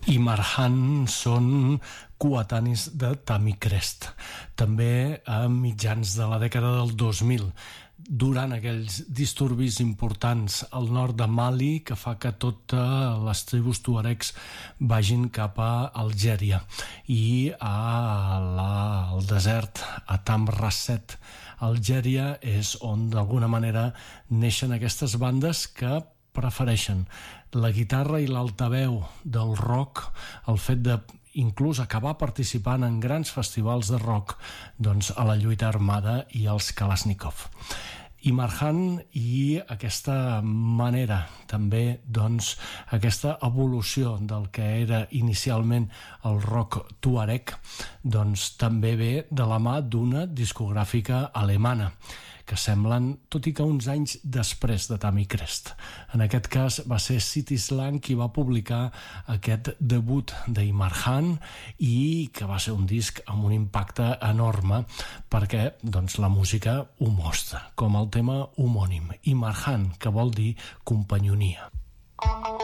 Marhan són coetanis de Tammy Crest, també a mitjans de la dècada del 2000, durant aquells disturbis importants al nord de Mali que fa que totes les tribus tuaregs vagin cap a Algèria i al desert, a Tamraset. Algèria és on d'alguna manera neixen aquestes bandes que prefereixen la guitarra i l'altaveu del rock, el fet de inclús acabar participant en grans festivals de rock, doncs a la lluita armada i als Kalashnikov. I Marhan i aquesta manera, també doncs aquesta evolució del que era inicialment el rock tuareg, doncs també ve de la mà d'una discogràfica alemana, que semblen, tot i que uns anys després de Tammy Crest. En aquest cas va ser City Slang qui va publicar aquest debut d'Imarhan i que va ser un disc amb un impacte enorme perquè doncs, la música ho mostra, com el tema homònim, Imarhan, que vol dir companyonia.